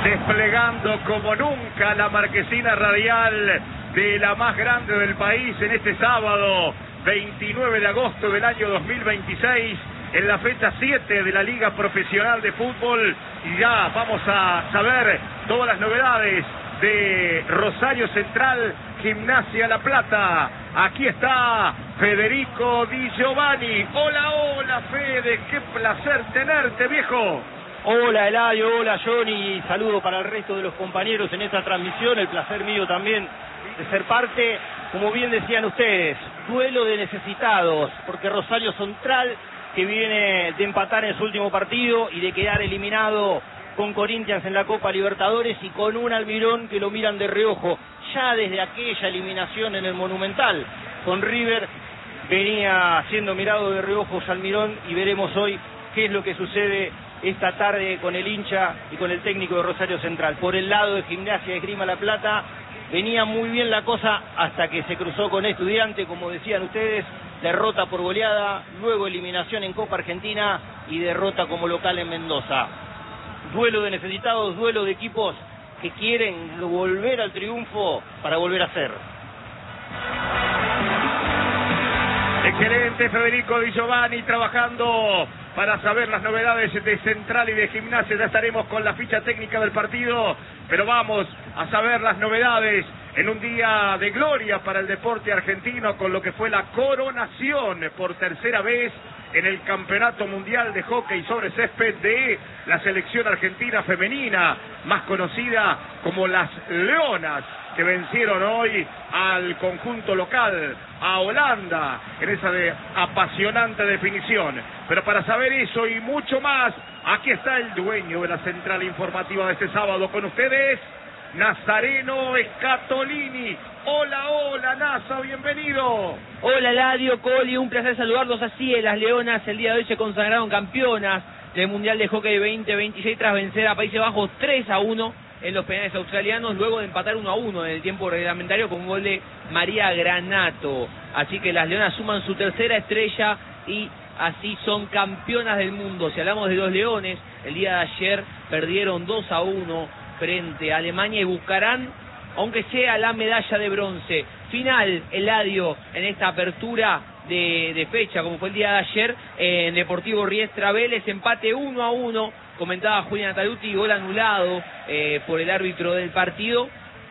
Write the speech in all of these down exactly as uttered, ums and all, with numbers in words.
desplegando como nunca la marquesina radial de la más grande del país en este sábado veintinueve de agosto del año dos mil veintiséis, en la fecha siete de la Liga Profesional de Fútbol. Y ya vamos a saber todas las novedades de Rosario Central, Gimnasia La Plata. Aquí está Federico Di Giovanni. Hola, hola Fede, qué placer tenerte, viejo. Hola Eladio, hola Johnny, saludo para el resto de los compañeros en esta transmisión, el placer mío también de ser parte, como bien decían ustedes, duelo de necesitados, porque Rosario Central, que viene de empatar en su último partido y de quedar eliminado con Corinthians en la Copa Libertadores, y con un Almirón que lo miran de reojo, ya desde aquella eliminación en el Monumental con River, venía siendo mirado de reojo Almirón, y veremos hoy qué es lo que sucede esta tarde con el hincha y con el técnico de Rosario Central. Por el lado de Gimnasia Esgrima La Plata, venía muy bien la cosa hasta que se cruzó con Estudiante, como decían ustedes, derrota por goleada, luego eliminación en Copa Argentina y derrota como local en Mendoza. Duelo de necesitados, duelo de equipos que quieren volver al triunfo para volver a ser. Excelente, Federico Di Giovanni, trabajando para saber las novedades de Central y de Gimnasia. Ya estaremos con la ficha técnica del partido, pero vamos a saber las novedades en un día de gloria para el deporte argentino, con lo que fue la coronación por tercera vez en el Campeonato Mundial de Hockey sobre Césped de la selección argentina femenina, más conocida como las Leonas, que vencieron hoy al conjunto local, a Holanda, en esa de apasionante definición. Pero para saber eso y mucho más, aquí está el dueño de la central informativa de este sábado con ustedes, Nazareno Scatolini. Hola, hola, Nasa, bienvenido. Hola, Eladio, Coli, un placer saludarlos. Así es, las Leonas el día de hoy se consagraron campeonas del Mundial de Hockey veinte veintiséis tras vencer a Países Bajos tres a uno en los penales australianos, luego de empatar uno a uno en el tiempo reglamentario con un gol de María Granato. Así que las Leonas suman su tercera estrella y así son campeonas del mundo. Si hablamos de los Leones, el día de ayer perdieron dos a uno frente a Alemania y buscarán, aunque sea, la medalla de bronce. Final, Eladio, en esta apertura de, de fecha, como fue el día de ayer, en Deportivo Riestra Vélez, empate uno a uno. Comentaba Julián Taluti, gol anulado eh, por el árbitro del partido.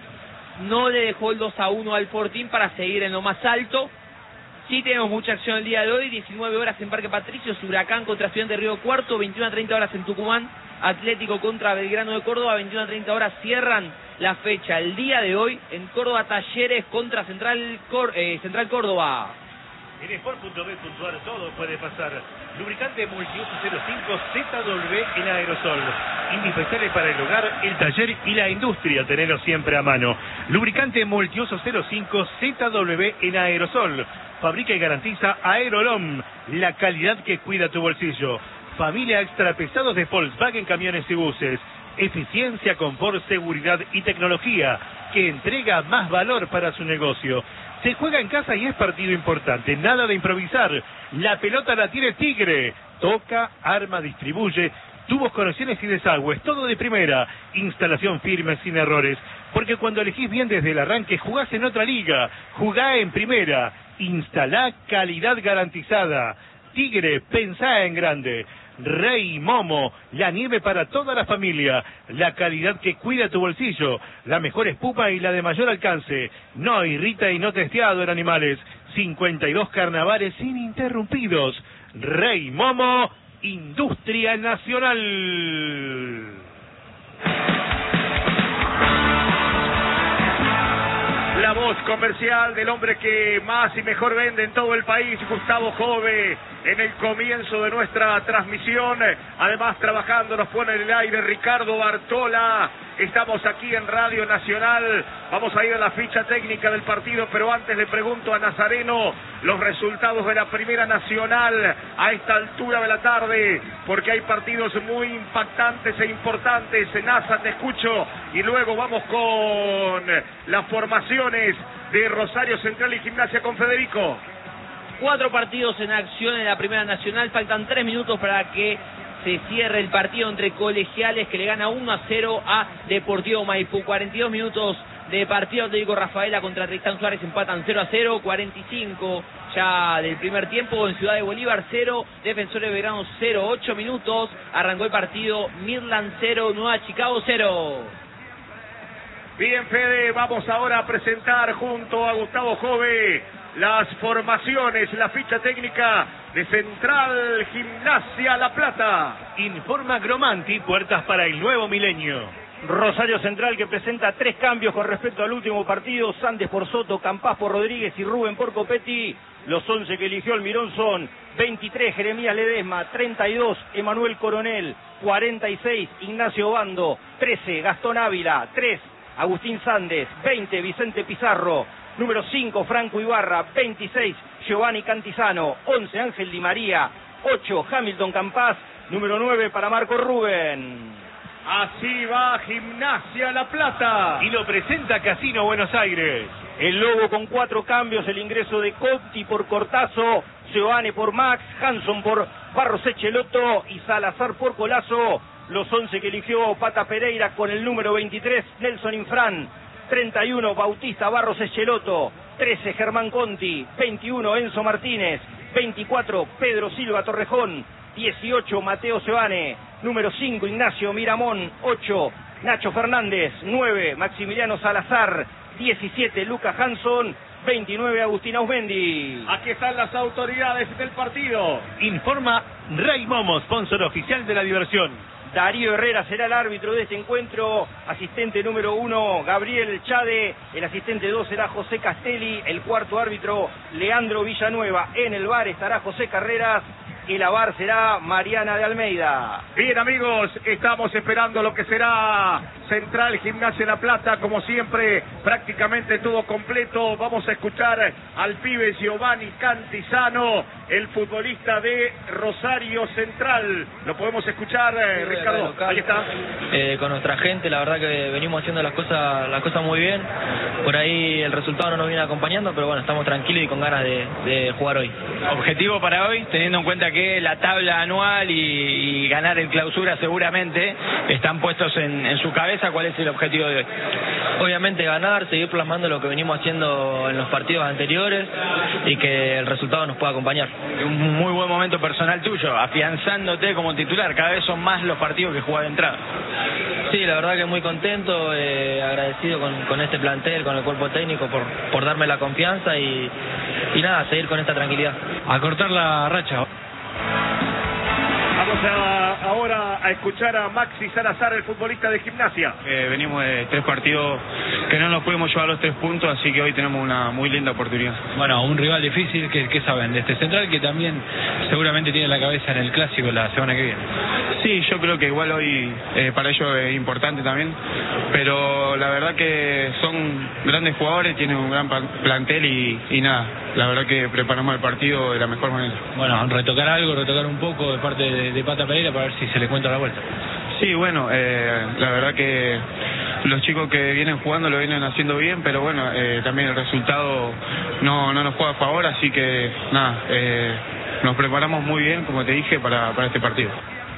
No le dejó el dos a uno al Fortín para seguir en lo más alto. Sí tenemos mucha acción el día de hoy, diecinueve horas en Parque Patricios, Huracán contra Estudiantes de Río Cuarto, veintiuna a treinta horas en Tucumán, Atlético contra Belgrano de Córdoba, veintiuna a treinta horas cierran la fecha el día de hoy en Córdoba, Talleres contra Central, Cor eh, Central Córdoba. En sport punto b punto a r todo puede pasar. Lubricante Multiuso cero cinco Z W en aerosol. Indispensable para el hogar, el taller y la industria. Tenerlo siempre a mano. Lubricante Multiuso cero cinco Z W en aerosol. Fabrica y garantiza Aerolom, la calidad que cuida tu bolsillo. Familia extra pesados de Volkswagen Camiones y Buses. Eficiencia, confort, seguridad y tecnología que entrega más valor para su negocio. Se juega en casa y es partido importante, nada de improvisar. La pelota la tiene Tigre. Toca, arma, distribuye, tubos, conexiones y desagües, todo de primera. Instalación firme, sin errores. Porque cuando elegís bien desde el arranque, jugás en otra liga. Jugá en primera. Instalá calidad garantizada. Tigre, pensá en grande. Rey Momo, la nieve para toda la familia, la calidad que cuida tu bolsillo, la mejor espuma y la de mayor alcance, no irrita y no testeado en animales, cincuenta y dos carnavales ininterrumpidos. Rey Momo, Industria Nacional. La voz comercial del hombre que más y mejor vende en todo el país, Gustavo Jove, en el comienzo de nuestra transmisión. Además, trabajando, nos pone en el aire Ricardo Bartola. Estamos aquí en Radio Nacional. Vamos a ir a la ficha técnica del partido, pero antes le pregunto a Nazareno los resultados de la Primera Nacional a esta altura de la tarde, porque hay partidos muy impactantes e importantes. Nasa, te escucho, y luego vamos con las formaciones de Rosario Central y Gimnasia con Federico. Cuatro partidos en acción en la Primera Nacional, faltan tres minutos para que se cierra el partido entre Colegiales, que le gana uno a cero a Deportivo Maipú. cuarenta y dos minutos de partido. Atlético Rafaela contra Tristán Suárez empatan cero a cero. cuarenta y cinco ya del primer tiempo en Ciudad de Bolívar, cero, Defensores Belgrano cero. ocho minutos, arrancó el partido. Midland cero, Nueva Chicago cero. Bien, Fede, vamos ahora a presentar junto a Gustavo Jove las formaciones, la ficha técnica de Central Gimnasia La Plata. Informa Gromanti, puertas para el nuevo milenio. Rosario Central, que presenta tres cambios con respecto al último partido: Sandes por Soto, Campás por Rodríguez y Rubén por Copetti. Los once que eligió Almirón son veintitrés Jeremías Ledesma, treinta y dos Emanuel Coronel, cuarenta y seis Ignacio Bando, trece Gastón Ávila, tres Agustín Sandes, veinte Vicente Pizarro, número cinco Franco Ibarra, veintiséis Giovanni Cantizano, once Ángel Di María, ocho Hamilton Campás, número nueve para Marco Rubén. Así va Gimnasia La Plata. Y lo presenta Casino Buenos Aires. El Lobo con cuatro cambios: el ingreso de Conti por Cortazo, Giovanni por Max, Hanson por Barros Echeloto y Salazar por Colazo. Los once que eligió Pata Pereira con el número veintitrés Nelson Infran, treinta y uno Bautista Barros Echeloto, trece Germán Conti, veintiuno Enzo Martínez, veinticuatro Pedro Silva Torrejón, dieciocho Mateo Sebane, número cinco Ignacio Miramón, ocho Nacho Fernández, nueve Maximiliano Salazar, diecisiete Lucas Hanson, veintinueve Agustín Ausmendi. Aquí están las autoridades del partido. Informa Ray Momo, sponsor oficial de la diversión. Darío Herrera será el árbitro de este encuentro. Asistente número uno, Gabriel Chade. El asistente dos será José Castelli. El cuarto árbitro, Leandro Villanueva. En el V A R estará José Carreras. Y la V A R será Mariana de Almeida. Bien, amigos, estamos esperando lo que será Central Gimnasia La Plata. Como siempre, prácticamente todo completo. Vamos a escuchar al pibe Giovanni Cantizano, el futbolista de Rosario Central. Lo podemos escuchar, eh, sí, Ricardo. Local, Ahí está. Eh, con nuestra gente, la verdad que venimos haciendo las cosas, las cosas muy bien. Por ahí el resultado no nos viene acompañando, pero bueno, estamos tranquilos y con ganas de, de jugar hoy. Objetivo para hoy, teniendo en cuenta que la tabla anual y, y ganar el clausura seguramente están puestos en, en su cabeza. ¿Cuál es el objetivo de hoy? Obviamente ganar, seguir plasmando lo que venimos haciendo en los partidos anteriores y que el resultado nos pueda acompañar. Un muy buen momento personal tuyo, afianzándote como titular. Cada vez son más los partidos que jugás de entrada. Sí, la verdad que muy contento, eh, agradecido con, con este plantel, con el cuerpo técnico por, por darme la confianza y, y nada, seguir con esta tranquilidad. A cortar la racha. Vamos a, ahora a escuchar a Maxi Salazar, el futbolista de Gimnasia. Eh, venimos de tres partidos que no nos pudimos llevar los tres puntos, así que hoy tenemos una muy linda oportunidad. Bueno, un rival difícil, que, que saben de este Central, que también seguramente tiene la cabeza en el Clásico la semana que viene. Sí, yo creo que igual hoy eh, para ellos es importante también, pero la verdad que son grandes jugadores, tienen un gran plantel y, y nada, la verdad que preparamos el partido de la mejor manera. Bueno, retocar algo, retocar un poco de parte de, de Pata Pereira para ver si se le cuenta la vuelta. Sí, bueno, eh, la verdad que los chicos que vienen jugando lo vienen haciendo bien, pero bueno, eh, también el resultado no, no nos juega a favor, así que nada, eh, nos preparamos muy bien, como te dije, para, para este partido.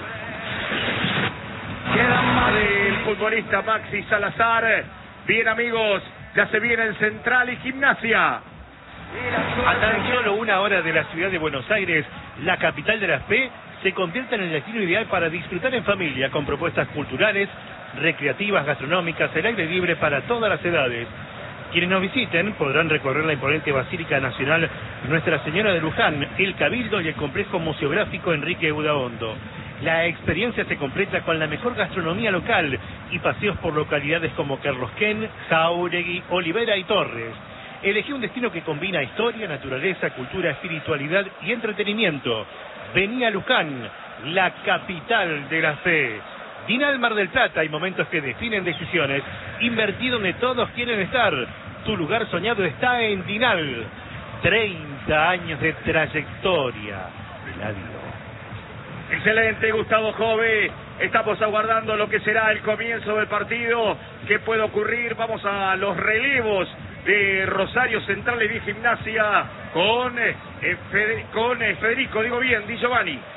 Queda más del futbolista Maxi Salazar. Bien, amigos, ya se viene el Central y Gimnasia. A tan solo una hora de la ciudad de Buenos Aires, la capital de la fe se convierte en el destino ideal para disfrutar en familia, con propuestas culturales, recreativas, gastronómicas, el aire libre para todas las edades. Quienes nos visiten podrán recorrer la imponente Basílica Nacional Nuestra Señora de Luján, el Cabildo y el complejo museográfico Enrique Udaondo. La experiencia se completa con la mejor gastronomía local y paseos por localidades como Kerlosquén, Jáuregui, Olivera y Torres. Elegí un destino que combina historia, naturaleza, cultura, espiritualidad y entretenimiento. Vení a Luján, la capital de la fe. Dinal Mar del Plata, hay momentos que definen decisiones. Invertí donde todos quieren estar. Tu lugar soñado está en Dinal. treinta años de trayectoria. Eladio. Excelente, Gustavo Jove. Estamos aguardando lo que será el comienzo del partido. ¿Qué puede ocurrir? Vamos a los relevos de Rosario Central y de Gimnasia con, eh, Fede, con eh, Federico, digo bien, Di Giovanni.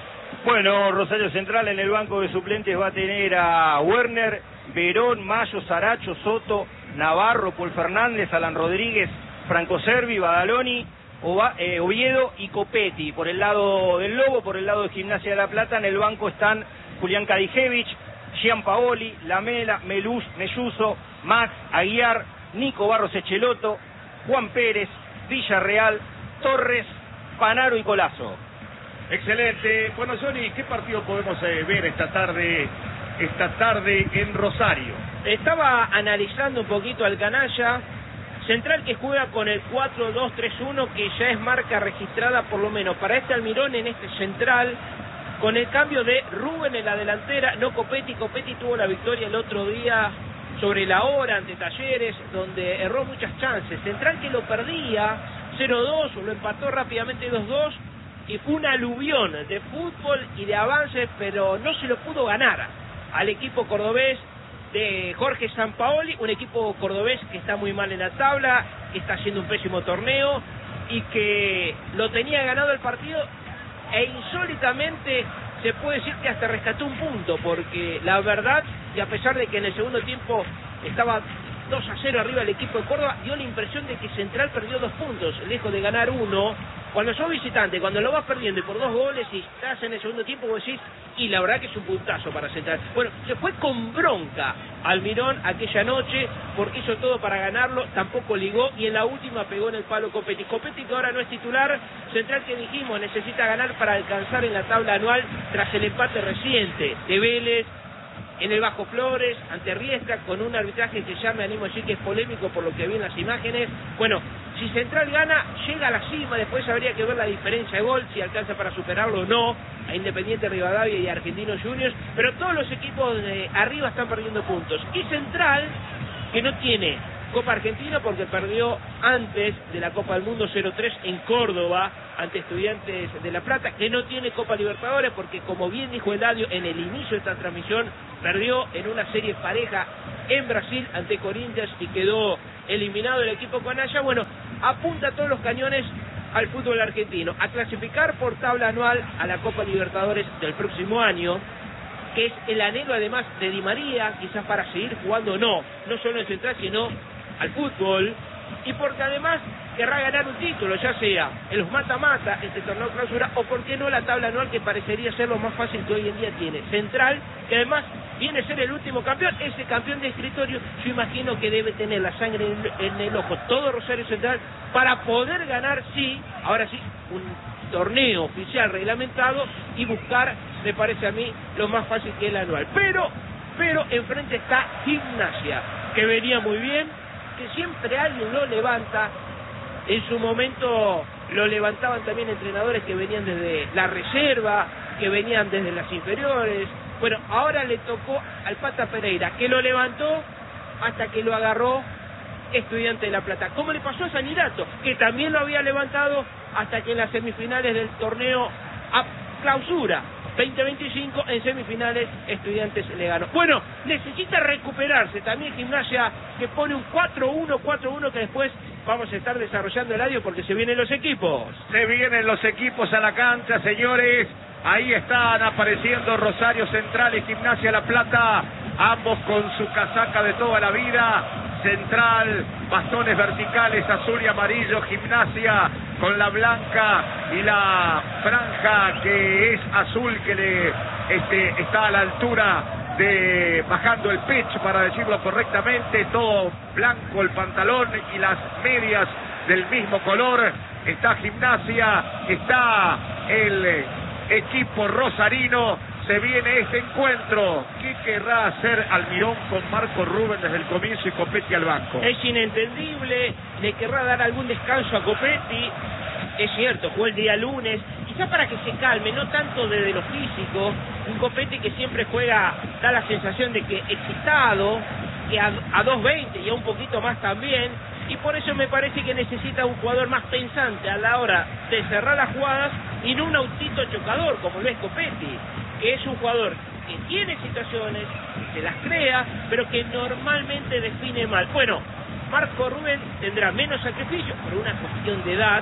Bueno, Rosario Central en el banco de suplentes va a tener a Werner, Verón, Mayo, Saracho, Soto, Navarro, Paul Fernández, Alan Rodríguez, Franco Servi, Badaloni, Ova, eh, Oviedo y Copetti. Por el lado del Lobo, por el lado de Gimnasia de La Plata, en el banco están Julián Kadijevich, Gianpaoli, Lamela, Melús, Melluso, Max, Aguiar, Nico Barros Echeloto, Juan Pérez, Villarreal, Torres, Panaro y Colazo. Excelente. Bueno, Johnny, ¿qué partido podemos eh, ver esta tarde, esta tarde en Rosario? Estaba analizando un poquito al canalla. Central que juega con el cuatro dos tres uno, que ya es marca registrada por lo menos para este Almirón en este Central, con el cambio de Rubén en la delantera, no Copetti. Copetti tuvo la victoria el otro día sobre la hora ante Talleres, donde erró muchas chances. Central que lo perdía cero dos, lo empató rápidamente dos dos, y fue un aluvión de fútbol y de avances, pero no se lo pudo ganar al equipo cordobés de Jorge Sampaoli, un equipo cordobés que está muy mal en la tabla, que está haciendo un pésimo torneo y que lo tenía ganado el partido, e insólitamente se puede decir que hasta rescató un punto, porque la verdad, y a pesar de que en el segundo tiempo estaba dos a cero arriba el equipo de Córdoba, dio la impresión de que Central perdió dos puntos, lejos de ganar uno. Cuando sos visitante, cuando lo vas perdiendo y por dos goles y estás en el segundo tiempo, vos decís, y la verdad que es un puntazo para Central. Bueno, se fue con bronca Almirón aquella noche, porque hizo todo para ganarlo, tampoco ligó, y en la última pegó en el palo Copetti. Copetti, que ahora no es titular. Central, que dijimos, necesita ganar para alcanzar en la tabla anual tras el empate reciente de Vélez en el Bajo Flores, ante Riestra, con un arbitraje que ya me animo a decir que es polémico por lo que vi en las imágenes. Bueno, si Central gana, llega a la cima, después habría que ver la diferencia de gol, si alcanza para superarlo o no, a Independiente Rivadavia y Argentinos Juniors, pero todos los equipos de arriba están perdiendo puntos. Y Central, que no tiene Copa Argentina porque perdió antes de la Copa del Mundo cero tres en Córdoba ante Estudiantes de La Plata, que no tiene Copa Libertadores porque, como bien dijo Eladio en el inicio de esta transmisión, perdió en una serie pareja en Brasil ante Corinthians y quedó eliminado el equipo canalla. Bueno, apunta todos los cañones al fútbol argentino, a clasificar por tabla anual a la Copa Libertadores del próximo año, que es el anhelo además de Di María, quizás para seguir jugando, no, no solo en Central, sino al fútbol, y porque además querrá ganar un título, ya sea en los mata-mata, este torneo clausura, o por qué no la tabla anual, que parecería ser lo más fácil que hoy en día tiene Central, que además viene a ser el último campeón, ese campeón de escritorio. Yo imagino que debe tener la sangre en, en el ojo todo Rosario Central para poder ganar, sí, ahora sí, un torneo oficial reglamentado y buscar, me parece a mí, lo más fácil que el anual. Pero, pero enfrente está Gimnasia, que venía muy bien, que siempre alguien lo levanta. En su momento lo levantaban también entrenadores que venían desde la reserva, que venían desde las inferiores. Bueno, ahora le tocó al Pata Pereira, que lo levantó hasta que lo agarró Estudiante de La Plata, como le pasó a Sanirato, que también lo había levantado hasta que en las semifinales del torneo a clausura veinte veinticinco, en semifinales Estudiantes le ganó. Bueno, necesita recuperarse también Gimnasia, que pone un cuatro uno, cuatro uno, que después vamos a estar desarrollando el audio porque se vienen los equipos. Se vienen los equipos a la cancha, señores. Ahí están apareciendo Rosario Central y Gimnasia La Plata, ambos con su casaca de toda la vida. Central, bastones verticales azul y amarillo. Gimnasia con la blanca y la franja que es azul, que le este, está a la altura de, bajando el pecho, para decirlo correctamente, todo blanco el pantalón y las medias del mismo color. Está Gimnasia, está el equipo rosarino. Se viene este encuentro. ¿Qué querrá hacer Almirón con Marco Rubén desde el comienzo y Copetti al banco? Es inentendible. Le querrá dar algún descanso a Copetti. Es cierto, jugó el día lunes, quizá para que se calme, no tanto desde lo físico. Un Copetti que siempre juega, da la sensación de que excitado, que a, a dos veinte y a un poquito más también, y por eso me parece que necesita un jugador más pensante a la hora de cerrar las jugadas y no un autito chocador como lo es Copetti, que es un jugador que tiene situaciones, que se las crea, pero que normalmente define mal. Bueno, Marco Rubén tendrá menos sacrificio por una cuestión de edad,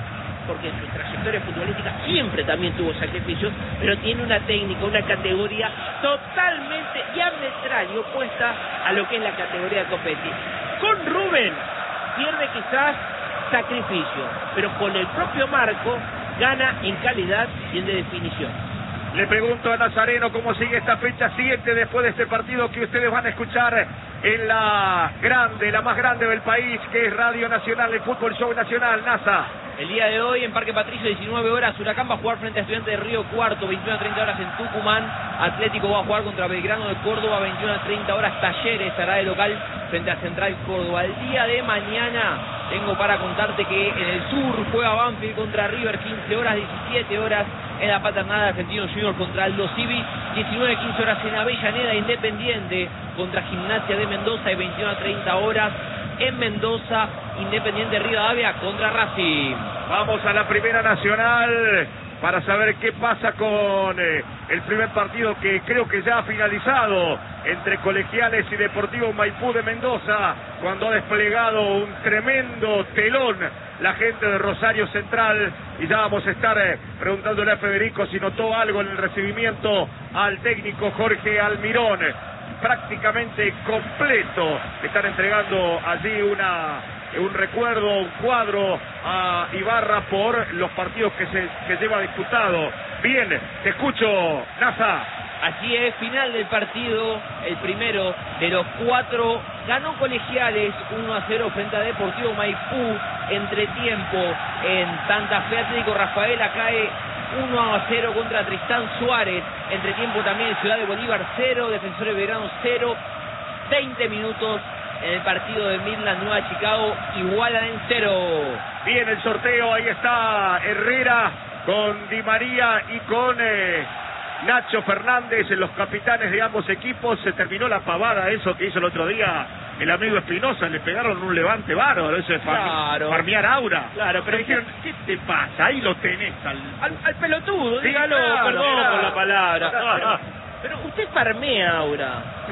porque en su trayectoria futbolística siempre también tuvo sacrificios, pero tiene una técnica, una categoría totalmente diametral y opuesta a lo que es la categoría de Copetti. Con Rubén pierde quizás sacrificio, pero con el propio Marco gana en calidad y en definición. Le pregunto a Nazareno cómo sigue esta fecha siete después de este partido que ustedes van a escuchar en la grande, la más grande del país, que es Radio Nacional, el Fútbol Show Nacional. Nasa. El día de hoy en Parque Patricio, diecinueve horas, Huracán va a jugar frente a Estudiantes de Río Cuarto, veintiuna a treinta horas en Tucumán. Atlético va a jugar contra Belgrano de Córdoba, veintiuna a treinta horas. Talleres estará de local frente a Central Córdoba. El día de mañana tengo para contarte que en el sur juega Banfield contra River, quince horas, diecisiete horas en la Paternal, Argentino Junior contra Aldo Civi, diecinueve a quince horas en Avellaneda, Independiente contra Gimnasia de Mendoza, y veintiuna a treinta horas en Mendoza, Independiente Rivadavia contra Racing. Vamos a la Primera Nacional para saber qué pasa con eh, el primer partido, que creo que ya ha finalizado, entre Colegiales y Deportivo Maipú de Mendoza, cuando ha desplegado un tremendo telón la gente de Rosario Central, y ya vamos a estar eh, preguntándole a Federico si notó algo en el recibimiento al técnico Jorge Almirón. Prácticamente completo, están entregando allí una un recuerdo, un cuadro a Ibarra por los partidos que se que lleva disputado. Bien, te escucho, Nasa. Así es, final del partido, el primero de los cuatro. Ganó Colegiales uno a cero frente a Deportivo Maipú. Entretiempo en Santa Fe, Atlético Rafaela cae uno a cero contra Tristán Suárez. Entretiempo también en Ciudad de Bolívar cero, Defensores Belgrano cero. veinte minutos en el partido de Midland Nueva Chicago, igualan en cero. Bien el sorteo, ahí está Herrera con Di María y con eh, Nacho Fernández, los capitanes de ambos equipos. Se terminó la pavada, eso que hizo el otro día el amigo Espinosa, le pegaron un levante bárbaro, eso es claro. farmear aura. Claro, pero me dijeron, ¿qué te pasa? Ahí lo tenés al, al, al pelotudo, sí, dígalo, claro, perdón claro. por la palabra. Pero, pero usted farmea aura.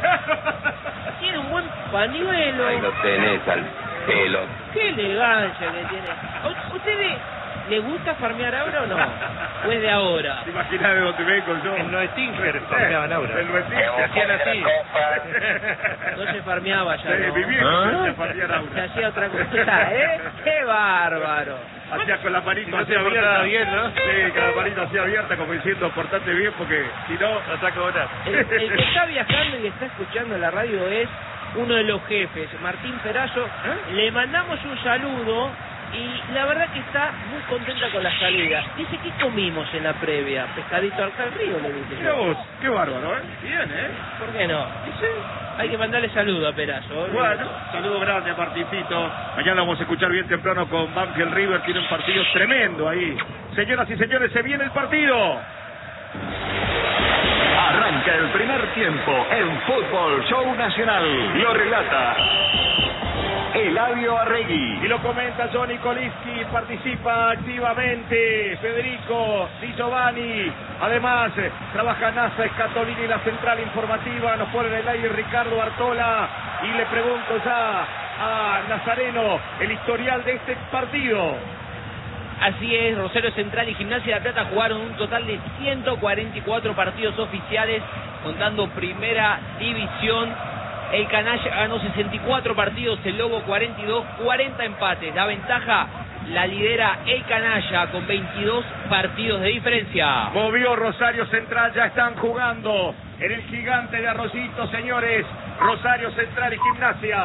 Tiene un buen pañuelo. Ahí lo tenés al pelo. Qué elegancia que tiene. ¿A usted le, le gusta farmear aura o no? ¿O es de ahora? ¿Te imaginas de dónde vengo yo? En Noé Tinker farmeaban aura. En Noé Tinker. Se hacían así. No se farmeaba ya, Sí, ¿no? mi viejo ¿Ah? se hacía farmear aura. Se hacía otra cosa, ¿eh? ¡Qué bárbaro! Hacía con la manita no así se abierta. bien, ¿no? Sí, con la manita así abierta, como diciendo, portate bien, porque si no, no saco botas. El, el que está viajando y está escuchando la radio es uno de los jefes, Martín Perayo. ¿Eh? Le mandamos un saludo y la verdad que está muy contenta con la salida. Dice, ¿qué comimos en la previa? Pescadito al río, le dice. Mira vos, qué bárbaro, ¿eh? Bien, ¿eh? ¿Por qué no? Dice, hay que mandarle saludo a Perayo. ¿eh? Bueno, saludo grande a Martincito. Mañana vamos a escuchar bien temprano con Banfield River. Tiene un partido tremendo ahí. Señoras y señores, se viene el partido. Arranca el primer tiempo en Fútbol Show Nacional. Lo relata Eladio Arregui. Y lo comenta Johnny Koliski, participa activamente Federico Di Giovanni. Además, eh, trabaja Nasa Escatolini, la central informativa. Nos pone en el aire Ricardo Artola. Y le pregunto ya a Nazareno el historial de este partido. Así es, Rosario Central y Gimnasia de La Plata jugaron un total de ciento cuarenta y cuatro partidos oficiales, contando primera división. El Canalla ganó sesenta y cuatro partidos, el Lobo cuarenta y dos, cuarenta empates. La ventaja la lidera el Canalla con veintidós partidos de diferencia. Movió Rosario Central, ya están jugando en el Gigante de Arroyito, señores. Rosario Central y Gimnasia.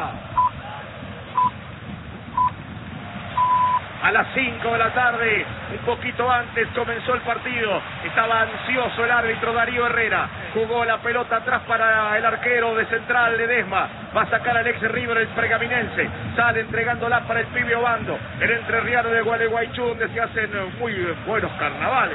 A las cinco de la tarde, un poquito antes comenzó el partido. Estaba ansioso el árbitro Darío Herrera. Jugó la pelota atrás para el arquero de Central, Ledesma. Va a sacar al ex River, el pergaminense. Sale entregándola para el pibe Obando. El entrerriano de Gualeguaychú, donde se hacen muy buenos carnavales.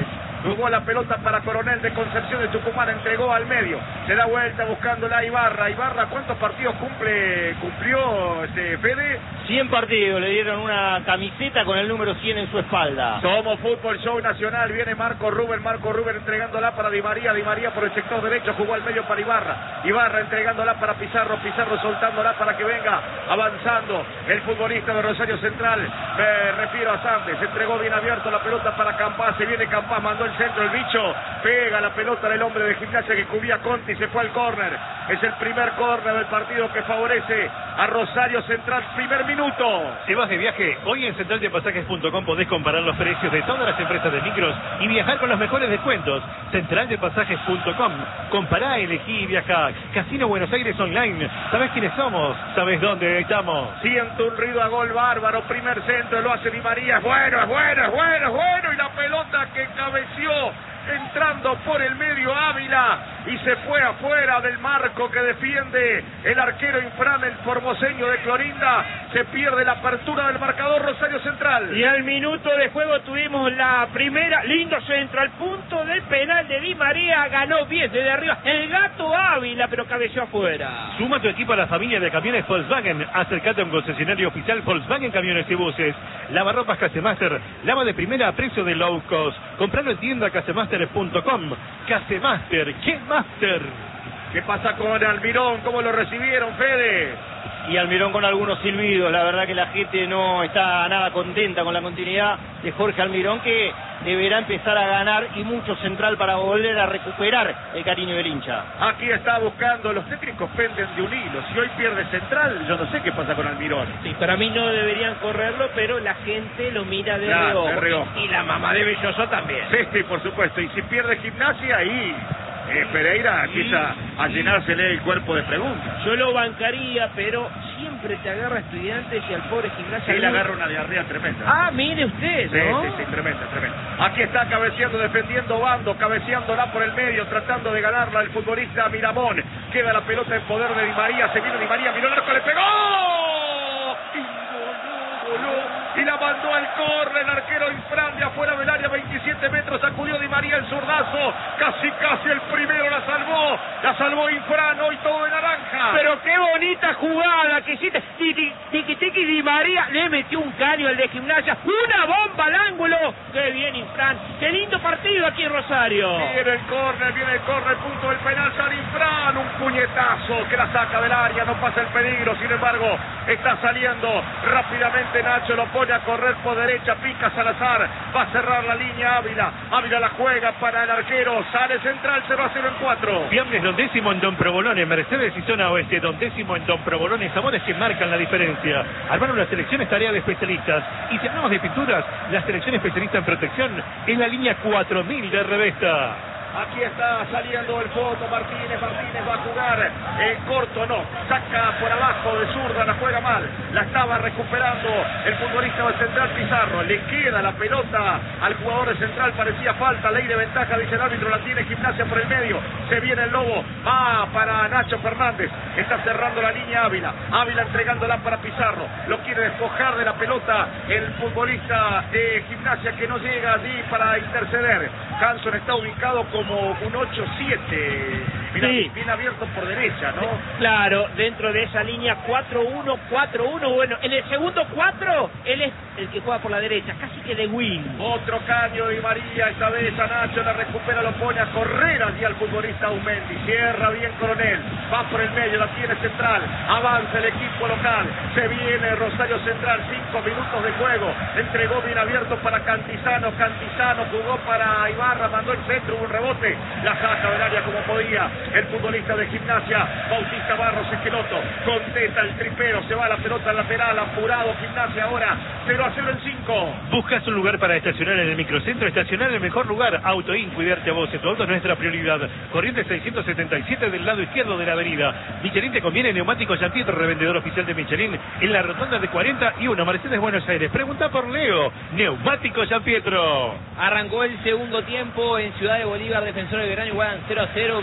Jugó la pelota para Coronel de Concepción de Tucumán, entregó al medio. Se da vuelta buscándola a Ibarra. Ibarra, ¿cuántos partidos cumple cumplió este Fede? cien partidos, le dieron una camiseta con el número cien en su espalda. Somos Fútbol Show Nacional, viene Marco Rubén, Marco Rubén entregándola para Di María, Di María por el sector derecho, jugó al medio para Ibarra, Ibarra entregándola para Pizarro, Pizarro soltándola para que venga avanzando el futbolista de Rosario Central, me refiero a Sandes, entregó bien abierto la pelota para Campás, se viene Campás, mandó el centro, el bicho, pega la pelota del hombre de Gimnasia que cubría Conti, se fue al córner, es el primer córner del partido que favorece a Rosario Central, primer minuto. Si vas de viaje, hoy en central de pasajes punto com podés comparar los precios de todas las empresas de micros y viajar con los mejores descuentos. central de pasajes punto com. Compará, elegí y viajá. Casino Buenos Aires Online. ¿Sabés quiénes somos? ¿Sabés dónde estamos? Siento un ruido a gol bárbaro. Primer centro, lo hace Di María. Es bueno, es bueno, es bueno, es bueno. Y la pelota que cabeció entrando por el medio Ávila y se fue afuera del marco que defiende el arquero Infran, el formoseño de Clorinda. Se pierde la apertura del marcador Rosario Central. Y al minuto de juego tuvimos la primera, lindo centro al punto del penal de Di María, ganó bien desde arriba el gato Ávila, pero cabeció afuera. Suma tu equipo a la familia de camiones Volkswagen. Acércate a un concesionario oficial Volkswagen Camiones y Buses. Lavarropas Casemaster, lava de primera a precio de low cost. Compralo en tienda casemaster punto com. Casemaster, ¿qué master? ¿Qué pasa con Almirón? ¿Cómo lo recibieron, Fede? Y Almirón con algunos silbidos, la verdad que la gente no está nada contenta con la continuidad de Jorge Almirón, que deberá empezar a ganar y mucho Central para volver a recuperar el cariño del hincha. Aquí está buscando, los técnicos penden de un hilo. Si hoy pierde Central, yo no sé qué pasa con Almirón. Sí, para mí no deberían correrlo, pero la gente lo mira de Claro, reojo. de reojo. Y la mamá de Belloso también. Sí, sí, por supuesto. Y si pierde Gimnasia, ahí eh, Pereira empieza a llenársele el cuerpo de preguntas. Yo lo bancaría, pero siempre te agarra Estudiantes y al pobre Gimnasia. Sí, le agarra una diarrea tremenda. Ah, mire usted, Sí, ¿no? sí, sí, tremenda, tremenda. Aquí está cabeceando, defendiendo Bando, cabeceándola por el medio, tratando de ganarla el futbolista Miramón. Queda la pelota en poder de Di María, se viene Di María, miró el arco, le pegó. Y voló, voló. Y la mandó al córner, el arquero Infran de afuera del área, veintisiete metros, sacudió Di María el zurdazo, casi casi el primero la salvó, la salvó Infran, hoy todo de naranja. Pero qué bonita jugada que hiciste. Tiki tiki tiki Di María le metió un caño al de Gimnasia, una bomba al ángulo. Qué bien Infran, qué lindo partido aquí en Rosario. Viene el córner, viene el córner, punto del penal, sale Infran, un puñetazo que la saca del área, no pasa el peligro, sin embargo, está saliendo rápidamente Nacho, lo pone a correr por derecha, pica Salazar, va a cerrar la línea Ávila, Ávila la juega para el arquero, sale Central, cero a cero en cuatro. Fiambres Don Décimo en Don Provolone, Mercedes y Zona Oeste, Don Décimo en Don Provolone, sabores que marcan la diferencia. Armaron la selección es tarea de especialistas. Y si hablamos de pinturas, la selección especialista en protección es la línea cuatro mil de Revesta. Aquí está saliendo el foto, Martínez, Martínez va a jugar en corto, no, saca por abajo de zurda, la juega mal, la estaba recuperando el futbolista del Central Pizarro, le queda la pelota al jugador de Central, parecía falta, ley de ventaja, dice el árbitro, la tiene Gimnasia por el medio, se viene el Lobo, va para Nacho Fernández, está cerrando la línea Ávila, Ávila entregándola para Pizarro, lo quiere despojar de la pelota el futbolista de Gimnasia que no llega allí para interceder. Hanson está ubicado con como un ocho siete, mira, sí, bien abierto por derecha, ¿no? Claro, dentro de esa línea cuatro uno, cuatro uno, bueno, en el segundo cuatro, él es el que juega por la derecha, casi que de wing. Otro caño de María, esta vez a Nacho, la recupera, lo pone a correr allí al futbolista Aumendi, cierra bien Coronel, va por el medio, la tiene Central, avanza el equipo local, se viene Rosario Central, cinco minutos de juego, entregó bien abierto para Cantizano, Cantizano jugó para Ibarra, mandó el centro, hubo un rebote, la saca del área como podía el futbolista de Gimnasia, Bautista Barros Esqueloto, contesta el tripero, se va la pelota al lateral, apurado Gimnasia ahora, cero a cero en cinco. ¿Buscas un lugar para estacionar en el microcentro? Estacionar en el mejor lugar, Autoin, cuidarte a vos, tu auto es nuestra prioridad. Corriente seiscientos setenta y siete del lado izquierdo de la avenida. Michelin te conviene, neumáticos Jean Pietro, revendedor oficial de Michelin, en la rotonda de cuarenta y uno, Mercedes Buenos Aires. Pregunta por Leo, neumáticos Jean Pietro. Arrancó el segundo tiempo en Ciudad de Bolívar, Defensor de Belgrano igualan cero a cero, veintiocho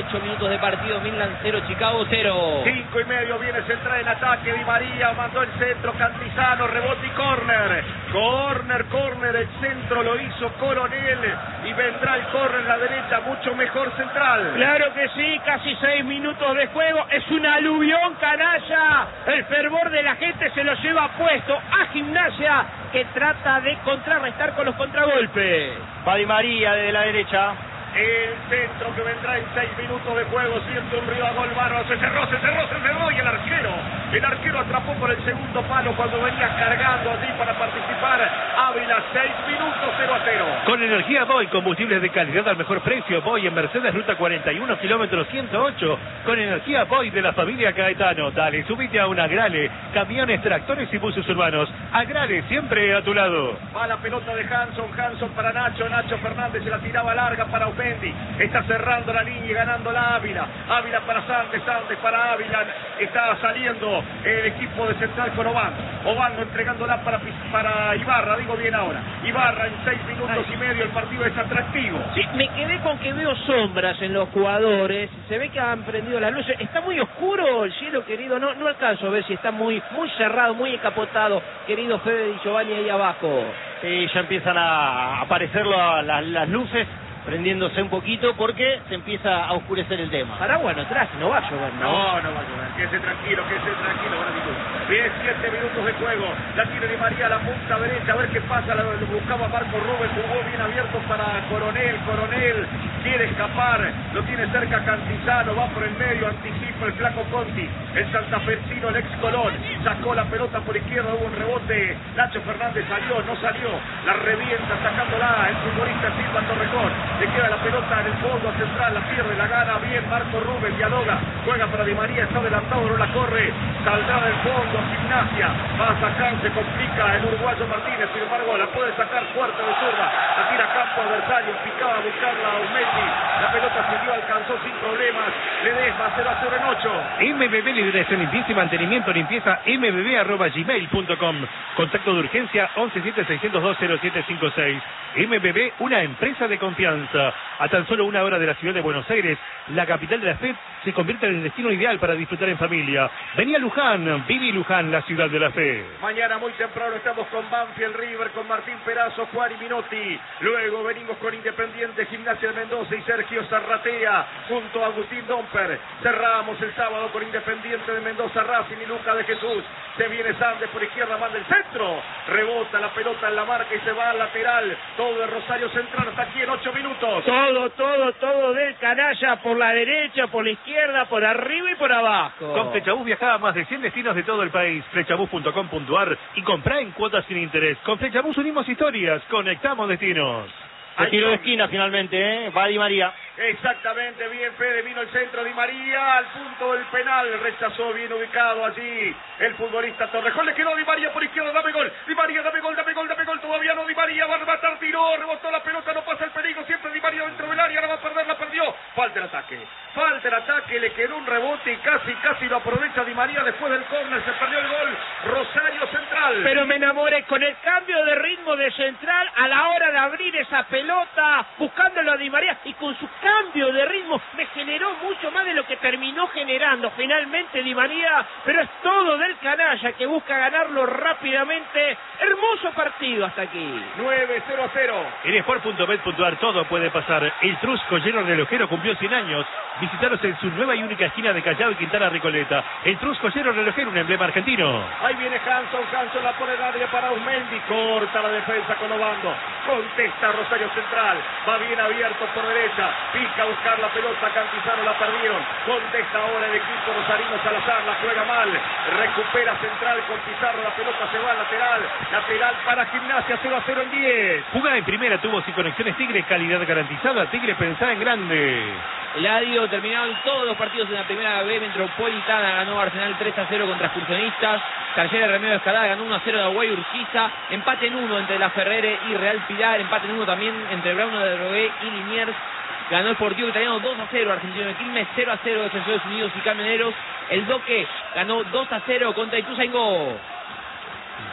ocho minutos de partido. Midland cero, Chicago cero. Cinco y medio, viene central en ataque. Di María mandó el centro, Cantizano, rebote y córner. Córner, córner, el centro lo hizo Coronel. Y vendrá el córner en la derecha, mucho mejor central. Claro que sí, casi seis minutos de juego. Es un aluvión, canalla. El fervor de la gente se lo lleva puesto a Gimnasia, que trata de contrarrestar con los contragolpes. Va Di María desde la derecha. El centro que vendrá en seis minutos de juego. Siente un río a gol bárbaro. Se cerró, se cerró, se cerró. Y el arquero, el arquero atrapó por el segundo palo cuando venía cargando allí para participar. Ávila, seis minutos, cero a cero. Con energía Boy, combustibles de calidad al mejor precio. Boy en Mercedes, ruta cuarenta y uno, kilómetro ciento ocho. Con energía Boy de la familia Caetano. Dale, subite a un Agrale. Camiones, tractores y buses urbanos. Agrale, siempre a tu lado. Va la pelota de Hanson, Hanson para Nacho. Nacho Fernández se la tiraba larga para Opendi. Está cerrando la línea y ganando la Ávila. Ávila para Sandes, Sandes para Ávila. Está saliendo el equipo de Central con Obando. Obando entregándola para, para Ibarra, digo bien ahora. Ibarra en seis minutos y medio, el partido es atractivo. Sí, me quedé con que veo sombras en los jugadores. Se ve que han prendido las luces. Está muy oscuro el cielo, querido. No, no alcanzo a ver si está muy, muy cerrado, muy encapotado, querido Fede Di Giovanni ahí abajo. Sí, ya empiezan a aparecer la, la, las luces, prendiéndose un poquito porque se empieza a oscurecer el tema. Paraguas no traje, no va a llover, ¿no? No, no va a llover. Quédese tranquilo, quédese tranquilo, gratitud. Bien, siete minutos de juego. La tiene Di María a la punta derecha, a ver qué pasa. Lo, lo buscaba Marco Rubén, jugó bien abierto para Coronel. Coronel quiere escapar, lo tiene cerca Cantizano, va por el medio, anticipa el flaco Conti. El santafesino, el ex Colón, sacó la pelota por izquierda, hubo un rebote. Nacho Fernández salió, no salió. La revienta sacándola el futbolista Silva Torrejón. Le queda la pelota en el fondo central, la pierde, la gana bien Marco Rubén, dialoga, juega para Di María, está adelantado, no la corre, saldrá del fondo a Gimnasia, va a sacar, se complica el uruguayo Martínez, sin embargo la puede sacar fuerte de zurda, la tira a campo adversario, picaba a buscarla a Aumetti, la pelota siguió, alcanzó sin problemas, Ledesma cero a cero en ocho. M B B Liberación, limpieza y mantenimiento, limpieza m b b arroba gmail punto com. Contacto de urgencia once siete seis cero dos cero siete cinco seis. M B B, una empresa de confianza. A tan solo una hora de la ciudad de Buenos Aires, la capital de la fe se convierte en el destino ideal para disfrutar en familia. Vení a Luján, viví Luján, la ciudad de la fe. Mañana muy temprano estamos con Banfield River, con Martín Perazo, Juan y Minotti. Luego venimos con Independiente, Gimnasia de Mendoza y Sergio Zarratea, junto a Agustín Domper. Cerramos el sábado con Independiente de Mendoza, Racing y Luca de Jesús. Se viene Sandes por izquierda, manda el centro. Rebota la pelota en la marca y se va al lateral. Todo de Rosario Central hasta aquí en ocho minutos. Todo, todo, todo del canalla por la derecha, por la izquierda, por arriba y por abajo. Con Flechabús viajaba a más de cien destinos de todo el país. Flechabús punto com punto a r y comprá en cuotas sin interés. Con Flechabús unimos historias, conectamos destinos. El tiro de esquina finalmente, ¿eh? Va Di María. Exactamente, bien Fede, vino el centro Di María al punto del penal, rechazó bien ubicado allí el futbolista Torrejón, le quedó Di María por izquierda, dame gol, Di María, dame gol, dame gol, dame gol, todavía no Di María, va a rematar, tiró, rebotó la pelota, no pasa el peligro, siempre Di María dentro del área, la va a perder, la perdió, falta el ataque, falta el ataque, le quedó un rebote y casi, casi lo aprovecha Di María después del córner, se perdió el gol, Rosario Central. Pero me enamoré con el cambio de ritmo de Central a la hora de abrir esa pelota, buscándolo a Di María y con su cambio de ritmo me generó mucho más de lo que terminó generando finalmente Di María, pero es todo del canalla que busca ganarlo rápidamente. Hermoso partido hasta aquí. nueve cero a cero. En sport punto bet punto a r todo puede pasar. El Trus Joyero Relojero cumplió cien años. Visitaros en su nueva y única esquina de Callao y Quintana Recoleta. El Trus Joyero Relojero, un emblema argentino. Ahí viene Hanson, Hanson la pone en área para Usmendi, corta la defensa con Obando, contesta Rosario Central, va bien abierto por derecha, pica a buscar la pelota, Cantizano la perdieron, contesta ahora el equipo rosarino, Salazar la juega mal, recupera Central con Pizarro, la pelota se va al lateral, lateral para Gimnasia, cero a cero en diez. Jugada en primera, tuvo sin conexiones Tigre, calidad garantizada, Tigre pensaba en grande. Eladio, terminaron todos los partidos en la primera B Metropolitana, ganó Arsenal tres a cero contra Excursionistas, Talleres Remedio Escalada ganó uno a cero de Aguay Urquiza, empate en uno entre La Ferrere y Real Pilar, empate en uno también entre Brauno de Drogué y Liniers, ganó el Sportivo Italiano dos a cero, Argentino de Quilmes cero a cero, Defensores Unidos y Camioneros, el Doque ganó dos a cero contra Ituzaingó.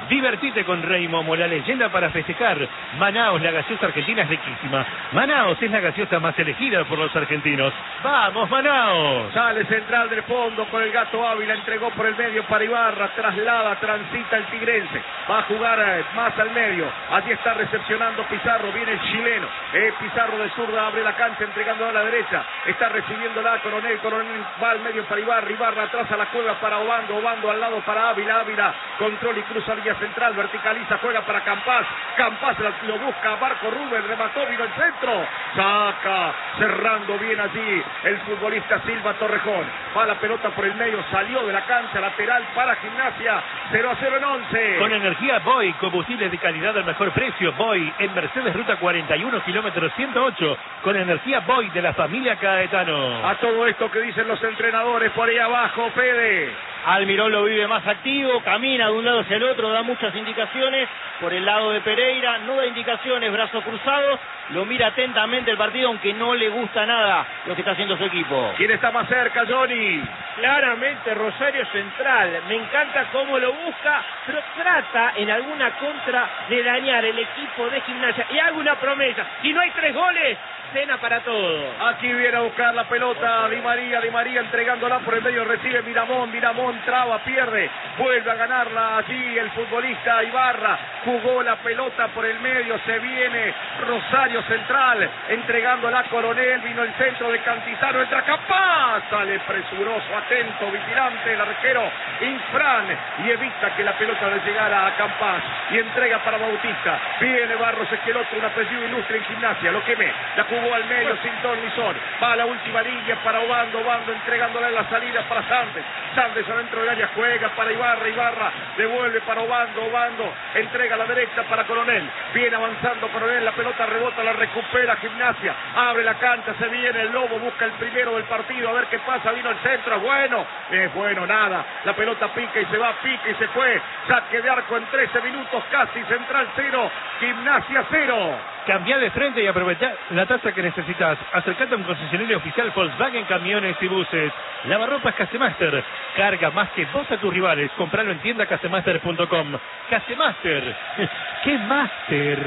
Divertite con Reymomo, la leyenda para festejar. Manaos, la gaseosa argentina es riquísima. Manaos es la gaseosa más elegida por los argentinos. ¡Vamos, Manaos! Sale central del fondo con el Gato Ávila, entregó por el medio para Ibarra, traslada, transita el tigrense. Va a jugar eh, más al medio. Allí está recepcionando Pizarro, viene el chileno. Eh, Pizarro de zurda abre la cancha, entregando a la derecha. Está recibiendo la Coronel, Coronel va al medio para Ibarra, Ibarra atrás a la cueva para Obando, Obando al lado para Ávila, Ávila control y cruza línea central, verticaliza, juega para Campás, Campás lo busca, Marco Rubén, remató, vino el centro, saca, cerrando bien allí el futbolista Silva Torrejón, va la pelota por el medio, salió de la cancha, lateral para Gimnasia, cero a cero en once. Con energía Boy, combustibles de calidad al mejor precio, Boy, en Mercedes Ruta cuarenta y uno, kilómetro ciento ocho, con energía Boy de la familia Caetano. A todo esto que dicen los entrenadores por ahí abajo, Fede. Almirón lo vive más activo, camina de un lado hacia el otro, da muchas indicaciones. Por el lado de Pereira, no da indicaciones, brazos cruzados, lo mira atentamente el partido, aunque no le gusta nada lo que está haciendo su equipo. ¿Quién está más cerca, Johnny? Claramente Rosario Central, me encanta cómo lo busca, pero trata en alguna contra de dañar el equipo de Gimnasia. Y hago una promesa, si no hay tres goles, cena para todos. Aquí viene a buscar la pelota Di María, Di María entregándola por el medio, recibe Miramón, Miramón traba, pierde, vuelve a ganarla allí el futbolista Ibarra, jugó la pelota por el medio, se viene Rosario Central, entregándola a Coronel, vino el centro de Cantizano, entra Capaz, sale presuroso, atento, vigilante, el arquero Infran, y evita que la pelota le llegara a Campás, y entrega para Bautista, viene Barros Esqueloto, un apellido ilustre en Gimnasia, lo quemé, la jugó al medio sin ton ni son, va a la última línea para Obando, Obando entregándola en la salida para Sandes, Sandes adentro del área, juega para Ibarra, Ibarra devuelve para Obando, Obando entrega a la derecha para Coronel, viene avanzando Coronel, la pelota rebota, la recupera Gimnasia, abre la cancha, se viene el Lobo, busca el primero del partido, a ver qué pasa, vino el centro, es bueno, es bueno, nada, la pelota pica y se va, pica y se fue, saque de arco en trece minutos casi, Central cero, Gimnasia cero. Cambia de frente y aprovecha la tasa que necesitas. Acercate a un concesionario oficial Volkswagen Camiones y Buses. Lavarropas Casemaster. Carga más que vos a tus rivales. Compralo en tienda casemaster punto com. Casemaster. ¡Qué máster!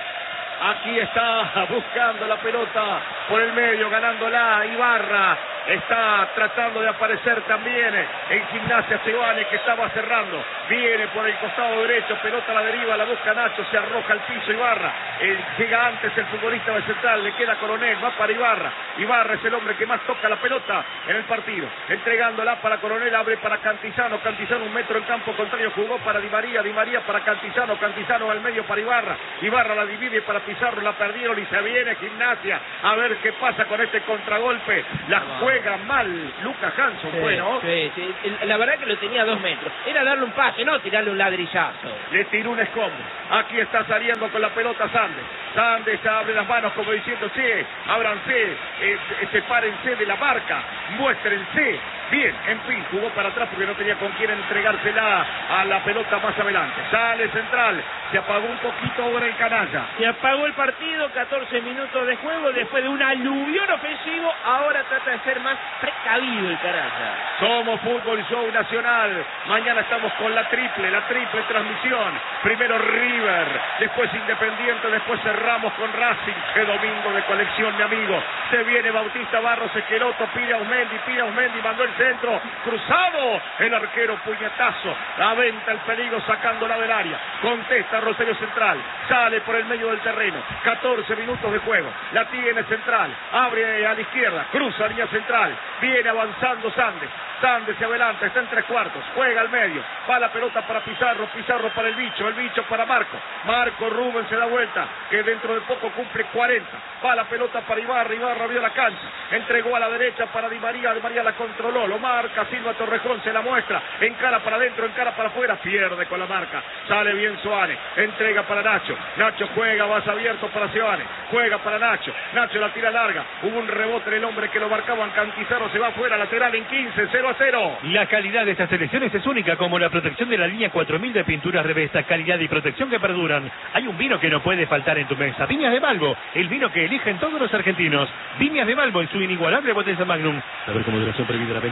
Aquí está buscando la pelota por el medio, ganándola Ibarra. Está tratando de aparecer también en Gimnasia Sebane, que estaba cerrando. Viene por el costado derecho, pelota a la deriva, la busca Nacho, se arroja al piso Ibarra. El, llega antes el futbolista de Central, le queda Coronel, va para Ibarra. Ibarra es el hombre que más toca la pelota en el partido. Entregándola para Coronel, abre para Cantizano. Cantizano un metro en campo contrario, jugó para Di María, Di María para Cantizano. Cantizano al medio para Ibarra. Ibarra la divide para Pizarro, la perdieron y se viene Gimnasia. A ver qué pasa con este contragolpe. La juega juega mal Lucas Hanson, sí, bueno. Sí, sí. La verdad que lo tenía a dos metros. Era darle un pase, no tirarle un ladrillazo. Le tiró un escombro. Aquí está saliendo con la pelota Sandes. Sandes abre las manos como diciendo, sí, ábranse, eh, sepárense de la marca, muéstrense. Bien, en fin, jugó para atrás porque no tenía con quién entregársela a la pelota más adelante. Sale Central, se apagó un poquito ahora el canalla. Se apagó el partido, catorce minutos de juego, después de un aluvión ofensivo, ahora trata de ser más precavido el canalla. Somos Fútbol Show Nacional, mañana estamos con la triple, la triple transmisión. Primero River, después Independiente, después cerramos con Racing. Qué domingo de colección, mi amigo. Se viene Bautista Barros Esqueloto, pide a Usmendi, pide a Usmendi, mandó el centro, cruzado, el arquero puñetazo, aventa el peligro sacándola del área, contesta Rosario Central, sale por el medio del terreno, catorce minutos de juego, la tiene Central, abre a la izquierda, cruza línea central, viene avanzando Sandes, Sandes se adelanta, está en tres cuartos, juega al medio, va la pelota para Pizarro, Pizarro para el bicho, el bicho para Marco, Marco Rubén se da vuelta, que dentro de poco cumple cuarenta, va la pelota para Ibarra, Ibarra abrió la cancha, entregó a la derecha para Di María, Di María la controló, lo marca Silva Torrejón, se la muestra, encara para adentro, encara para afuera, pierde con la marca, sale bien Suárez, entrega para Nacho, Nacho juega, vas abierto para Suárez, juega para Nacho, Nacho la tira larga, hubo un rebote en el hombre que lo marcaban, Cantizaro se va afuera, lateral en quince, cero a cero. La calidad de estas selecciones es única, como la protección de la línea cuatro mil de pinturas Revesta, calidad y protección que perduran. Hay un vino que no puede faltar en tu mesa, Viñas de Malvo, el vino que eligen todos los argentinos. Viñas de Malvo en su inigualable botella Magnum. A ver cómo duración prohibida la venta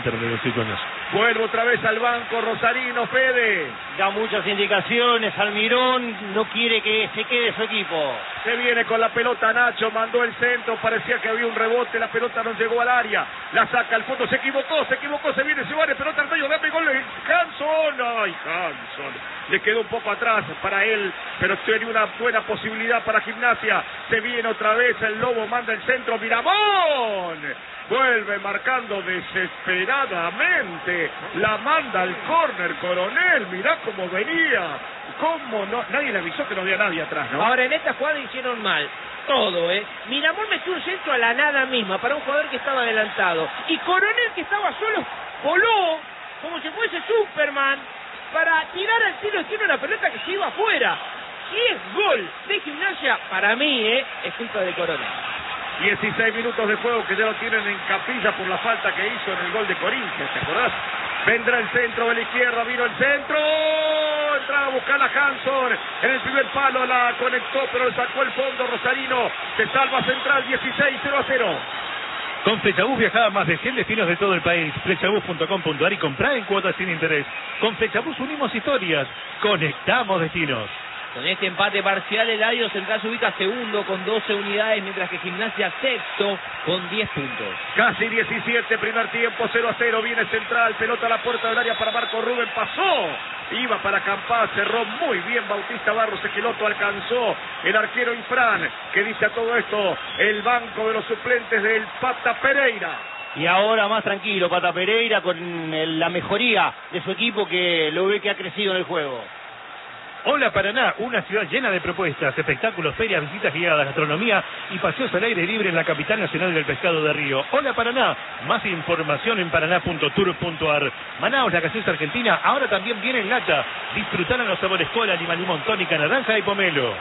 terreno de los iconos. Vuelve otra vez al banco Rosarino, Fede. Da muchas indicaciones, Almirón no quiere que se quede su equipo. Se viene con la pelota Nacho, mandó el centro, parecía que había un rebote, la pelota no llegó al área, la saca al fondo, se equivocó, se equivocó, se viene, se va, pelota al medio, dame gol, Hanson, ay Hanson, le quedó un poco atrás para él, pero tiene una buena posibilidad para Gimnasia, se viene otra vez, el Lobo manda el centro, Miramón, vuelve marcando desesperadamente, la manda al córner Coronel, mirá cómo venía, cómo no, nadie le avisó que no había nadie atrás, ¿no? Ahora en esta jugada hicieron mal todo, ¿eh? Miramón metió un centro a la nada misma para un jugador que estaba adelantado, y Coronel, que estaba solo, voló como si fuese Superman para tirar al tiro izquierdo una pelota que se iba afuera. Si es gol de Gimnasia, para mí, ¿eh? Es culpa de Coronel. dieciséis minutos de juego que ya lo tienen en capilla por la falta que hizo en el gol de Corinthians, ¿te acordás? Vendrá el centro de la izquierda, vino el centro, entraba a buscar a Hanson, en el primer palo la conectó, pero le sacó el fondo Rosarino, se salva Central, dieciséis, cero a cero. Con Flechabús viajaba a más de cien destinos de todo el país. Flechabús punto com punto ar y comprá en cuotas sin interés. Con Flechabús unimos historias, conectamos destinos. Con este empate parcial, el Eladio Central se ubica segundo con doce unidades, mientras que Gimnasia sexto con diez puntos. Casi diecisiete, primer tiempo, cero a cero, viene Central, pelota a la puerta del área para Marco Rubén, pasó, iba para Campás, cerró muy bien Bautista Barros, Esqueloto alcanzó el arquero Infran, que dice a todo esto, el banco de los suplentes del Pata Pereira. Y ahora más tranquilo, Pata Pereira, con el, la mejoría de su equipo, que lo ve que ha crecido en el juego. Hola Paraná, una ciudad llena de propuestas, espectáculos, ferias, visitas guiadas, gastronomía y paseos al aire libre en la capital nacional del pescado de Río. Hola Paraná, más información en paraná punto tour punto ar. Manaos, la gaseosa argentina, ahora también viene en lata. Disfrutarán los sabores cola, lima, limón, tónica, naranja y pomelo.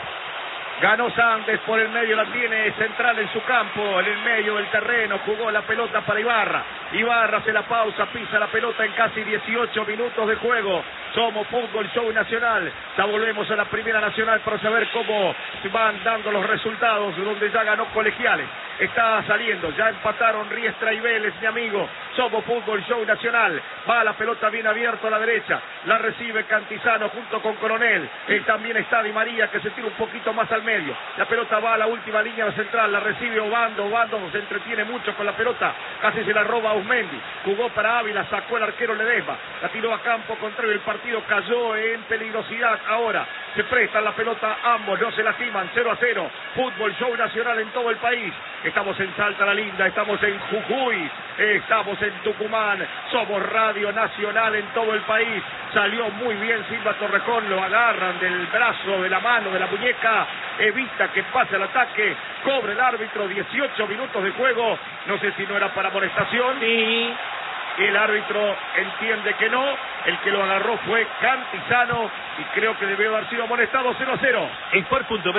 Ganó Sandes por el medio, la tiene Central en su campo, en el medio del terreno, jugó la pelota para Ibarra. Ibarra hace la pausa, pisa la pelota en casi dieciocho minutos de juego. Somos Fútbol Show Nacional. Ya volvemos a la Primera Nacional para saber cómo van dando los resultados, donde ya ganó Colegiales. Está saliendo, ya empataron Riestra y Vélez, mi amigo. Somos Fútbol Show Nacional. Va la pelota bien abierta a la derecha. La recibe Cantizano junto con Coronel. Él también está Di María, que se tira un poquito más al medio. La pelota va a la última línea de central. La recibe Obando. Obando se entretiene mucho con la pelota. Casi se la roba a Usmendi. Jugó para Ávila, sacó el arquero Ledesma. La tiró a campo contrario. El partido cayó en peligrosidad. Ahora se prestan la pelota ambos. No se lastiman. cero a cero. Fútbol Show Nacional en todo el país. Estamos en Salta la Linda. Estamos en Jujuy. Estamos en Tucumán. Somos Radio Nacional en todo el país. Salió muy bien Silva Torrejón. Lo agarran del brazo, de la mano, de la muñeca. Evita que pase al ataque. Cobra el árbitro. dieciocho minutos de juego. No sé si no era para amonestación. Sí. El árbitro entiende que no. El que lo agarró fue Cantizano. Y creo que debió haber sido amonestado. cero a cero. Sport punto